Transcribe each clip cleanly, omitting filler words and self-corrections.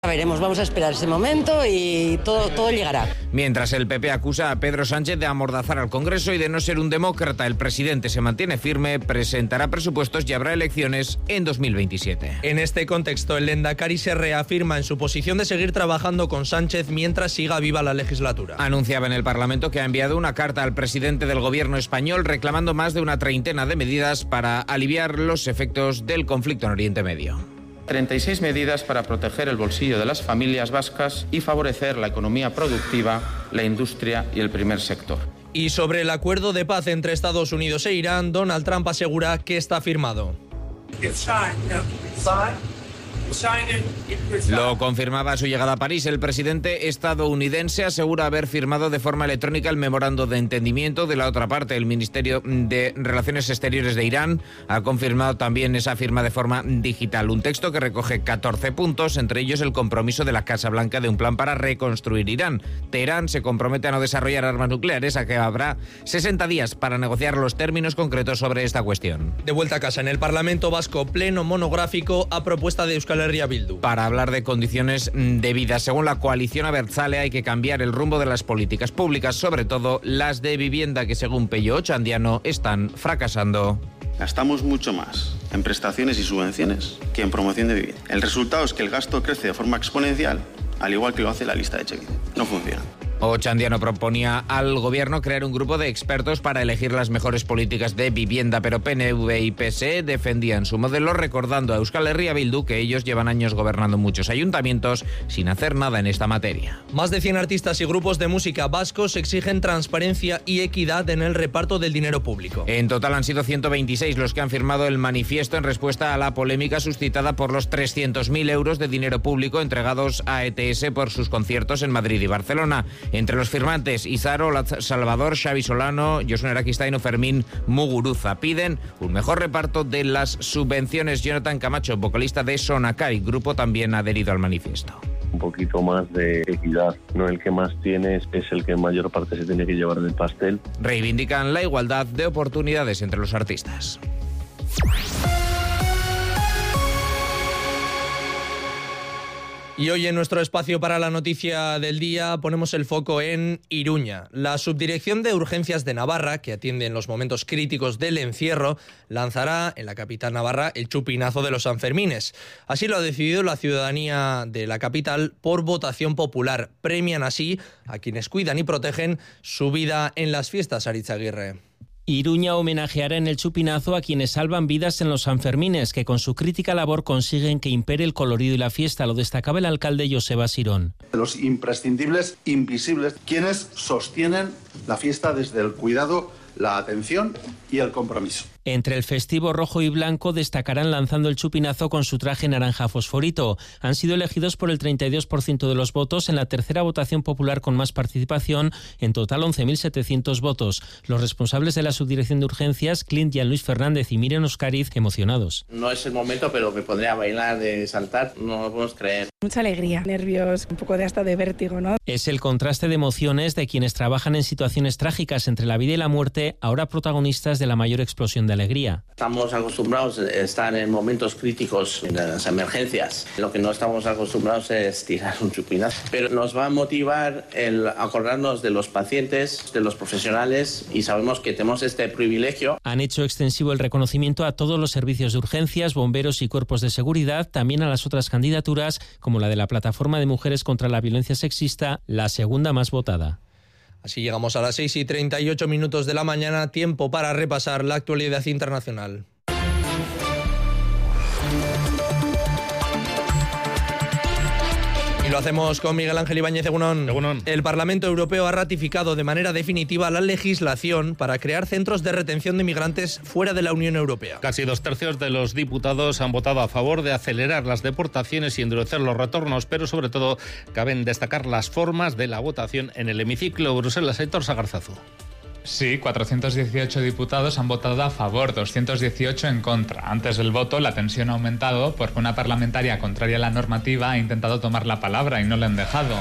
Veremos, vamos a esperar ese momento y todo llegará. Mientras el PP acusa a Pedro Sánchez de amordazar al Congreso y de no ser un demócrata, el presidente se mantiene firme, presentará presupuestos y habrá elecciones en 2027. En este contexto, el Lehendakari se reafirma en su posición de seguir trabajando con Sánchez mientras siga viva la legislatura. Anunciaba en el Parlamento que ha enviado una carta al presidente del gobierno español reclamando más de una treintena de medidas para aliviar los efectos del conflicto en Oriente Medio. 36 medidas para proteger el bolsillo de las familias vascas y favorecer la economía productiva, la industria y el primer sector. Y sobre el acuerdo de paz entre Estados Unidos e Irán, Donald Trump asegura que está firmado. Lo confirmaba a su llegada a París. El presidente estadounidense asegura haber firmado de forma electrónica el memorando de entendimiento. De la otra parte, el Ministerio de Relaciones Exteriores de Irán ha confirmado también esa firma de forma digital. Un texto que recoge 14 puntos, entre ellos el compromiso de la Casa Blanca de un plan para reconstruir Irán. Teherán se compromete a no desarrollar armas nucleares, a que habrá 60 días para negociar los términos concretos sobre esta cuestión. De vuelta a casa, en el Parlamento Vasco, pleno monográfico a propuesta de Euskal Herria Bildu. Para hablar de condiciones de vida, según la coalición abertzale, hay que cambiar el rumbo de las políticas públicas, sobre todo las de vivienda, que según Pello Ochandiano están fracasando. Gastamos mucho más en prestaciones y subvenciones que en promoción de vivienda. El resultado es que el gasto crece de forma exponencial, al igual que lo hace la lista de Chekide. No funciona. Ochandiano proponía al gobierno crear un grupo de expertos para elegir las mejores políticas de vivienda, pero PNV y PSE defendían su modelo, recordando a Euskal Herria Bildu que ellos llevan años gobernando muchos ayuntamientos sin hacer nada en esta materia. Más de 100 artistas y grupos de música vascos exigen transparencia y equidad en el reparto del dinero público. En total han sido 126 los que han firmado el manifiesto en respuesta a la polémica suscitada por los 300.000 euros de dinero público entregados a ETS por sus conciertos en Madrid y Barcelona. Entre los firmantes, Izaro, Salvador, Xavi Solano, Josune Araquistain o Fermín Muguruza. Piden un mejor reparto de las subvenciones. Jonathan Camacho, vocalista de Sonakai, grupo también adherido al manifiesto. Un poquito más de equidad, no el que más tiene es el que en mayor parte se tiene que llevar del pastel. Reivindican la igualdad de oportunidades entre los artistas. Y hoy en nuestro espacio para la noticia del día ponemos el foco en Iruña. La Subdirección de Urgencias de Navarra, que atiende en los momentos críticos del encierro, lanzará en la capital navarra el chupinazo de los Sanfermines. Así lo ha decidido la ciudadanía de la capital por votación popular. Premian así a quienes cuidan y protegen su vida en las fiestas, Aritz Aguirre. Iruña homenajeará en el chupinazo a quienes salvan vidas en los Sanfermines, que con su crítica labor consiguen que impere el colorido y la fiesta. Lo destacaba el alcalde Joseba Sirón. Los imprescindibles, invisibles, quienes sostienen la fiesta desde el cuidado, la atención y el compromiso. Entre el festivo rojo y blanco destacarán lanzando el chupinazo con su traje naranja fosforito. Han sido elegidos por el 32% de los votos en la tercera votación popular con más participación, en total 11.700 votos. Los responsables de la Subdirección de Urgencias, Clint Jean-Luis Fernández y Miriam Oscariz, emocionados. No es el momento, pero me pondré a bailar, de saltar, no lo podemos creer. Mucha alegría, nervios, un poco de hasta de vértigo, ¿no? Es el contraste de emociones de quienes trabajan en situaciones trágicas entre la vida y la muerte, ahora protagonistas de la mayor explosión de alegría. Estamos acostumbrados a estar en momentos críticos, en las emergencias. Lo que no estamos acostumbrados es tirar un chupinazo. Pero nos va a motivar el acordarnos de los pacientes, de los profesionales, y sabemos que tenemos este privilegio. Han hecho extensivo el reconocimiento a todos los servicios de urgencias, bomberos y cuerpos de seguridad, también a las otras candidaturas, como la de la Plataforma de Mujeres contra la Violencia Sexista, la segunda más votada. Así llegamos a las 6:38 de la mañana, tiempo para repasar la actualidad internacional. Y lo hacemos con Miguel Ángel Ibáñez. Egunon. El Parlamento Europeo ha ratificado de manera definitiva la legislación para crear centros de retención de migrantes fuera de la Unión Europea. Casi 2/3 de los diputados han votado a favor de acelerar las deportaciones y endurecer los retornos, pero sobre todo caben destacar las formas de la votación en el hemiciclo. Bruselas, Héctor Sagarzazu. Sí, 418 diputados han votado a favor, 218 en contra. Antes del voto, la tensión ha aumentado porque una parlamentaria contraria a la normativa ha intentado tomar la palabra y no le han dejado.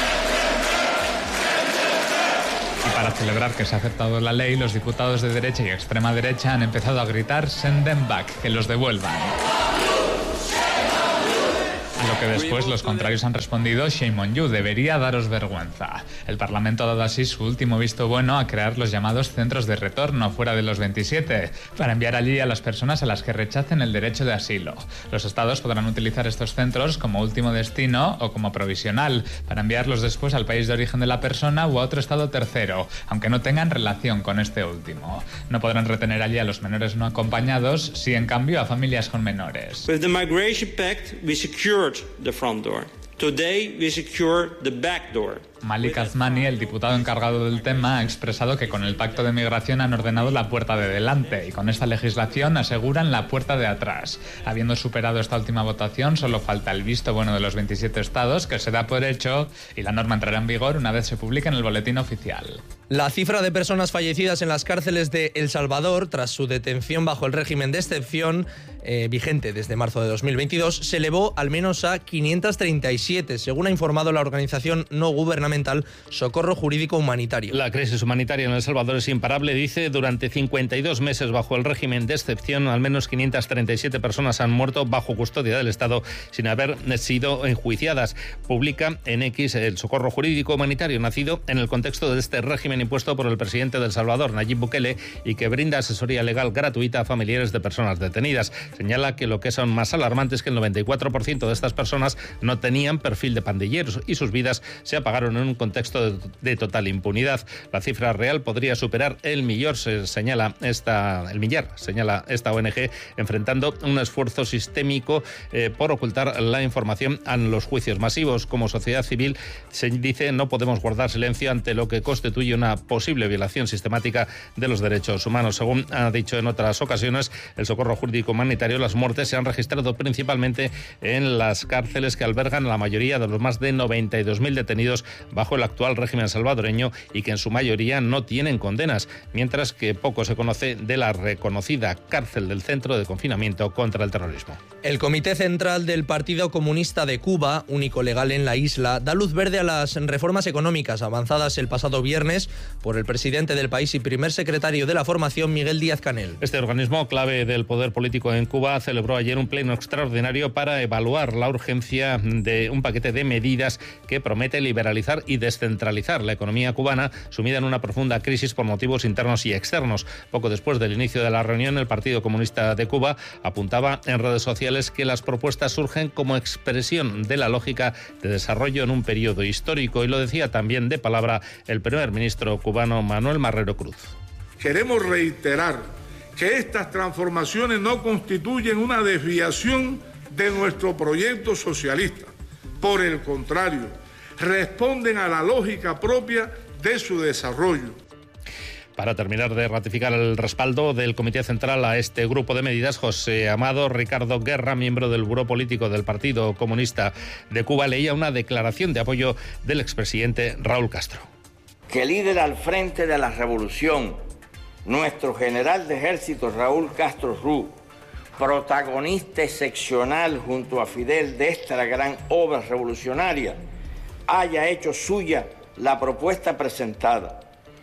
Y para celebrar que se ha aceptado la ley, los diputados de derecha y extrema derecha han empezado a gritar "Send them back", que los devuelvan. A lo que después los contrarios han respondido shame on you, debería daros vergüenza. El Parlamento ha dado así su último visto bueno a crear los llamados centros de retorno fuera de los 27, para enviar allí a las personas a las que rechacen el derecho de asilo. Los estados podrán utilizar estos centros como último destino o como provisional, para enviarlos después al país de origen de la persona o a otro estado tercero, aunque no tengan relación con este último. No podrán retener allí a los menores no acompañados, sí en cambio a familias con menores. With the Migration Pact, we secured the front door. Today, we secure the back door. Malik Azmani, el diputado encargado del tema, ha expresado que con el pacto de migración han ordenado la puerta de delante y con esta legislación aseguran la puerta de atrás. Habiendo superado esta última votación, solo falta el visto bueno de los 27 estados, que se da por hecho, y la norma entrará en vigor una vez se publique en el boletín oficial. La cifra de personas fallecidas en las cárceles de El Salvador tras su detención bajo el régimen de excepción vigente desde marzo de 2022 se elevó al menos a 537, según ha informado la organización no gubernamental Socorro Jurídico Humanitario. La crisis humanitaria en El Salvador es imparable, dice. Durante 52 meses bajo el régimen de excepción, al menos 537 personas han muerto bajo custodia del Estado sin haber sido enjuiciadas. Publica en X el Socorro Jurídico Humanitario, nacido en el contexto de este régimen impuesto por el presidente de El Salvador, Nayib Bukele, y que brinda asesoría legal gratuita a familiares de personas detenidas. Señala que lo que es aún más alarmante es que el 94% de estas personas no tenían perfil de pandilleros y sus vidas se apagaron en un contexto de total impunidad. La cifra real podría superar el millar, señala esta ONG, enfrentando un esfuerzo sistémico por ocultar la información a los juicios masivos. Como sociedad civil, se dice, no podemos guardar silencio ante lo que constituye una posible violación sistemática de los derechos humanos. Según ha dicho en otras ocasiones el Socorro Jurídico Humanitario, las muertes se han registrado principalmente en las cárceles que albergan a la mayoría de los más de 92.000 detenidos bajo el actual régimen salvadoreño y que en su mayoría no tienen condenas, mientras que poco se conoce de la reconocida cárcel del Centro de Confinamiento contra el Terrorismo. El Comité Central del Partido Comunista de Cuba, único legal en la isla, da luz verde a las reformas económicas avanzadas el pasado viernes por el presidente del país y primer secretario de la formación, Miguel Díaz-Canel. Este organismo, clave del poder político en Cuba, celebró ayer un pleno extraordinario para evaluar la urgencia de un paquete de medidas que promete liberalizar y descentralizar la economía cubana, sumida en una profunda crisis por motivos internos y externos. Poco después del inicio de la reunión, el Partido Comunista de Cuba apuntaba en redes sociales que las propuestas surgen como expresión de la lógica de desarrollo en un periodo histórico, y lo decía también de palabra el primer ministro cubano Manuel Marrero Cruz. Queremos reiterar que estas transformaciones no constituyen una desviación de nuestro proyecto socialista. Por el contrario, responden a la lógica propia de su desarrollo. Para terminar de ratificar el respaldo del Comité Central a este grupo de medidas, José Amado Ricardo Guerra, miembro del Buró Político del Partido Comunista de Cuba, leía una declaración de apoyo del expresidente Raúl Castro. Que líder al frente de la revolución, nuestro general de ejército Raúl Castro Ruz, protagonista excepcional junto a Fidel de esta gran obra revolucionaria, haya hecho suya la propuesta presentada.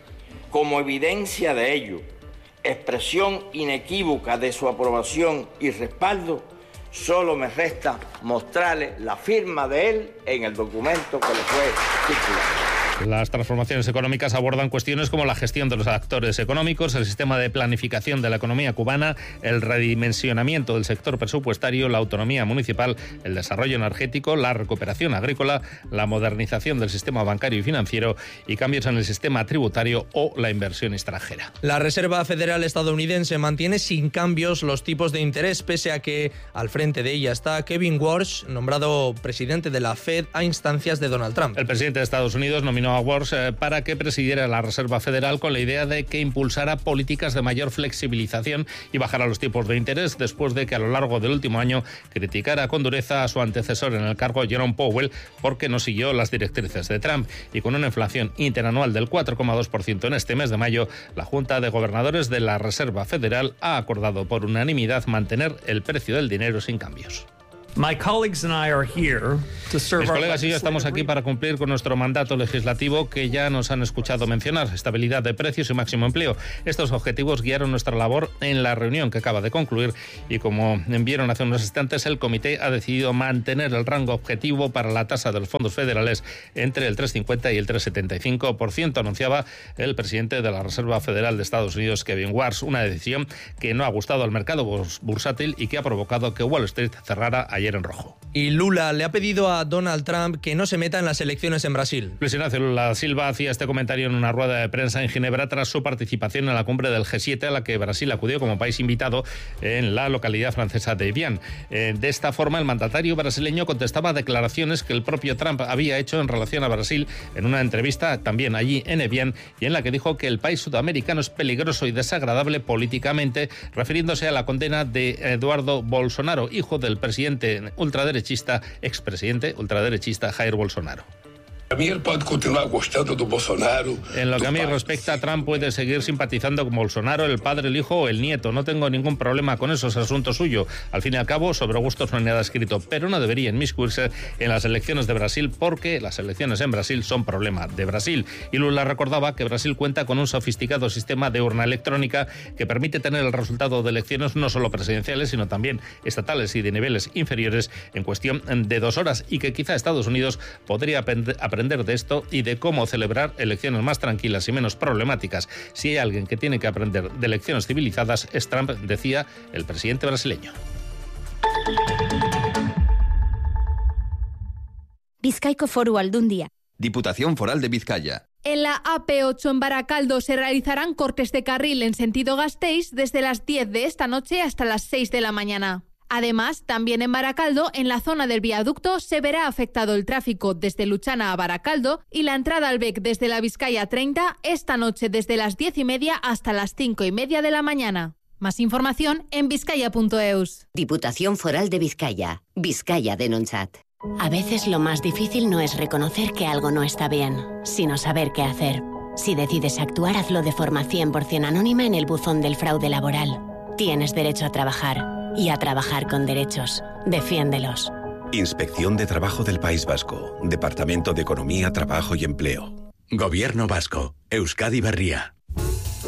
Como evidencia de ello, expresión inequívoca de su aprobación y respaldo, solo me resta mostrarle la firma de él en el documento que le fue circulado. Las transformaciones económicas abordan cuestiones como la gestión de los actores económicos, el sistema de planificación de la economía cubana, el redimensionamiento del sector presupuestario, la autonomía municipal, el desarrollo energético, la recuperación agrícola, la modernización del sistema bancario y financiero y cambios en el sistema tributario o la inversión extranjera. La Reserva Federal estadounidense mantiene sin cambios los tipos de interés, pese a que al frente de ella está Kevin Warsh, nombrado presidente de la Fed a instancias de Donald Trump. El presidente de Estados Unidos nominó a Warsh para que presidiera la Reserva Federal con la idea de que impulsara políticas de mayor flexibilización y bajara los tipos de interés, después de que a lo largo del último año criticara con dureza a su antecesor en el cargo, Jerome Powell, porque no siguió las directrices de Trump. Y con una inflación interanual del 4,2% en este mes de mayo, la Junta de Gobernadores de la Reserva Federal ha acordado por unanimidad mantener el precio del dinero sin cambios. Mis colegas y yo estamos aquí para cumplir con nuestro mandato legislativo que ya nos han escuchado mencionar, estabilidad de precios y máximo empleo. Estos objetivos guiaron nuestra labor en la reunión que acaba de concluir y como vieron hace unos instantes, el comité ha decidido mantener el rango objetivo para la tasa de los fondos federales entre el 3,50 y el 3,75%, anunciaba el presidente de la Reserva Federal de Estados Unidos, Kevin Warsh, una decisión que no ha gustado al mercado bursátil y que ha provocado que Wall Street cerrara ayer en rojo. Y Lula le ha pedido a Donald Trump que no se meta en las elecciones en Brasil. Luis Ignacio Lula da Silva hacía este comentario en una rueda de prensa en Ginebra tras su participación en la cumbre del G7 a la que Brasil acudió como país invitado en la localidad francesa de Evian. De esta forma, el mandatario brasileño contestaba a declaraciones que el propio Trump había hecho en relación a Brasil en una entrevista también allí en Evian y en la que dijo que el país sudamericano es peligroso y desagradable políticamente, refiriéndose a la condena de Eduardo Bolsonaro, hijo del presidente expresidente ultraderechista Jair Bolsonaro. Él puede continuar gustando de Bolsonaro. En lo que a mí respecta, Trump puede seguir simpatizando con Bolsonaro, el padre, el hijo o el nieto. No tengo ningún problema con eso, es asunto suyo. Al fin y al cabo, sobre gustos no hay nada escrito, pero no debería inmiscuirse en las elecciones de Brasil porque las elecciones en Brasil son problema de Brasil. Y Lula recordaba que Brasil cuenta con un sofisticado sistema de urna electrónica que permite tener el resultado de elecciones no solo presidenciales, sino también estatales y de niveles inferiores en cuestión de 2 horas y que quizá Estados Unidos podría aprender de esto y de cómo celebrar elecciones más tranquilas y menos problemáticas. Si hay alguien que tiene que aprender de elecciones civilizadas es Trump, decía el presidente brasileño. Bizkaiko Foru Aldundia. Diputación Foral de Vizcaya. En la AP8 en Baracaldo se realizarán cortes de carril en sentido Gasteiz desde las 10 de esta noche hasta las 6 de la mañana. Además, también en Baracaldo, en la zona del viaducto, se verá afectado el tráfico desde Luchana a Baracaldo y la entrada al BEC desde la Vizcaya 30 esta noche desde las 10:30 hasta las 5:30 de la mañana. Más información en vizcaya.eus. Diputación Foral de Vizcaya. Vizcaya Denontzat. A veces lo más difícil no es reconocer que algo no está bien, sino saber qué hacer. Si decides actuar, hazlo de forma 100% anónima en el buzón del fraude laboral. Tienes derecho a trabajar. Y a trabajar con derechos. Defiéndelos. Inspección de Trabajo del País Vasco. Departamento de Economía, Trabajo y Empleo. Gobierno Vasco. Euskadi Berria.